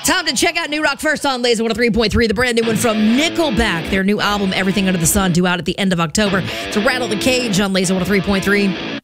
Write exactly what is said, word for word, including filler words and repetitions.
Time to check out New Rock first on Laser one oh three point three, the brand new one from Nickelback. Their new album, Everything Under the Sun, due out at the end of October. To Rattle the Cage on Laser one oh three point three.